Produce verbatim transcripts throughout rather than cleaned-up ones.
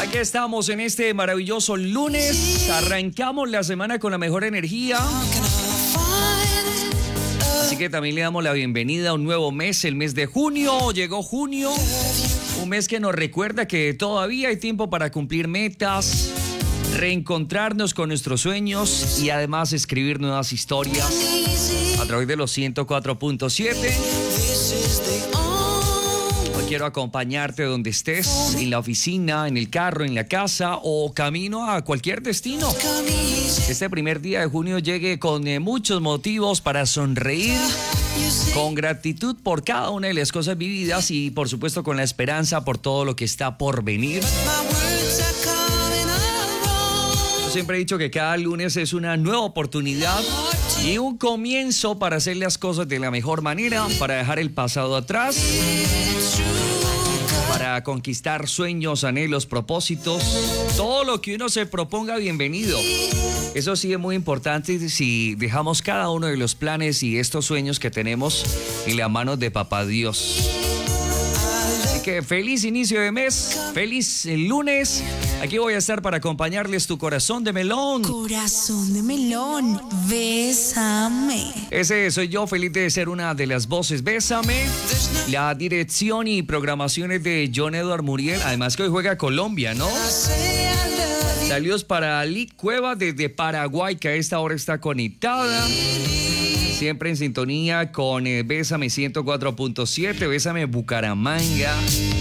Aquí estamos en este maravilloso lunes. Arrancamos la semana con la mejor energía. Así que también le damos la bienvenida a un nuevo mes, el mes de junio. Llegó junio, un mes que nos recuerda que todavía hay tiempo para cumplir metas, reencontrarnos con nuestros sueños y además escribir nuevas historias a través de los ciento cuatro punto siete. Quiero acompañarte donde estés, en la oficina, en el carro, en la casa o camino a cualquier destino. Este primer día de junio llegue con eh, muchos motivos para sonreír, con gratitud por cada una de las cosas vividas y por supuesto con la esperanza por todo lo que está por venir. Yo siempre he dicho que cada lunes es una nueva oportunidad y un comienzo para hacer las cosas de la mejor manera, para dejar el pasado atrás, para conquistar sueños, anhelos, propósitos. Todo lo que uno se proponga, bienvenido. Eso sí es muy importante si dejamos cada uno de los planes y estos sueños que tenemos en las manos de Papá Dios. Así que feliz inicio de mes, feliz lunes. Aquí voy a estar para acompañarles tu corazón de melón. Corazón de melón, bésame. Ese soy yo, feliz de ser una de las voces. Bésame. La dirección y programaciones de John Edward Muriel. Además que hoy juega Colombia, ¿no? Saludos para Lick Cueva desde Paraguay, que a esta hora está conectada. Siempre en sintonía con eh, Bésame ciento cuatro punto siete, Bésame Bucaramanga.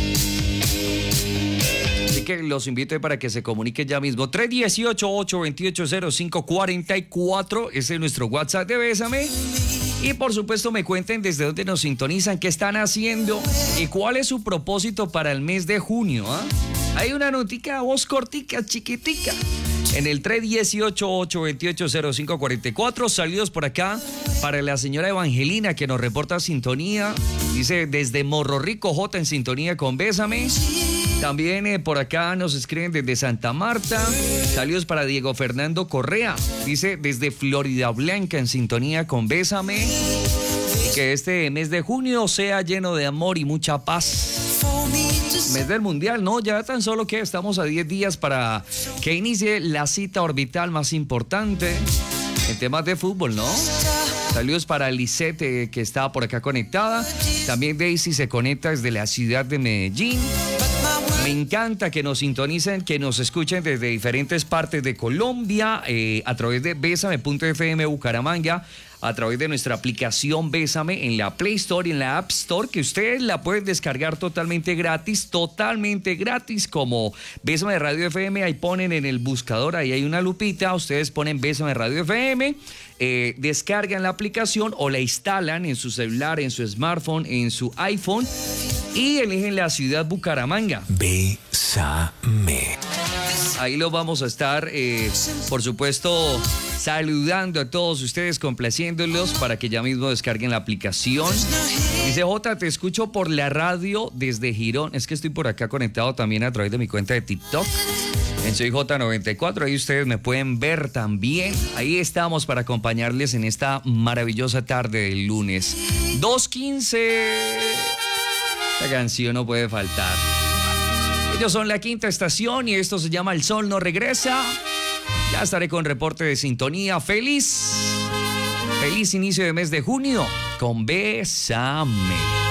Así que los invito para que se comuniquen ya mismo. tres uno ocho, ocho dos ocho, cero cinco cuatro cuatro, ese es nuestro WhatsApp de Bésame. Y por supuesto me cuenten desde dónde nos sintonizan, qué están haciendo y cuál es su propósito para el mes de junio. ¿eh? Hay una notica, voz cortica, chiquitica. En el tres uno ocho, ocho dos ocho, cero cinco cuatro cuatro. Saludos por acá para la señora Evangelina que nos reporta sintonía. Dice desde Morro Rico, J en sintonía con Bésame. También eh, por acá nos escriben desde Santa Marta. Saludos para Diego Fernando Correa. Dice desde Florida Blanca en sintonía con Bésame. Y que este mes de junio sea lleno de amor y mucha paz. Mes del Mundial, ¿no? Ya tan solo que estamos a diez días para que inicie la cita orbital más importante en temas de fútbol, ¿no? Saludos para Lisette, que está por acá conectada. También Daisy se conecta desde la ciudad de Medellín. Me encanta que nos sintonicen, que nos escuchen desde diferentes partes de Colombia, eh, a través de Bésame punto F M Bucaramanga, a través de nuestra aplicación Bésame en la Play Store y en la App Store, que ustedes la pueden descargar totalmente gratis, totalmente gratis, como Bésame Radio F M. Ahí ponen en el buscador, ahí hay una lupita, ustedes ponen Bésame Radio F M, eh, descargan la aplicación o la instalan en su celular, en su smartphone, en su iPhone y eligen la ciudad Bucaramanga. Bésame. Ahí lo vamos a estar, eh, por supuesto, saludando a todos ustedes, complaciéndolos para que ya mismo descarguen la aplicación. Dice Jota, te escucho por la radio desde Girón. Es que estoy por acá conectado también a través de mi cuenta de TikTok. En Soy J noventa y cuatro, ahí ustedes me pueden ver también. Ahí estamos para acompañarles en esta maravillosa tarde del lunes. dos quince. Esta canción no puede faltar. Ellos son La Quinta Estación y esto se llama El Sol No Regresa. Ya estaré con reporte de sintonía. Feliz, feliz inicio de mes de junio con Bésame.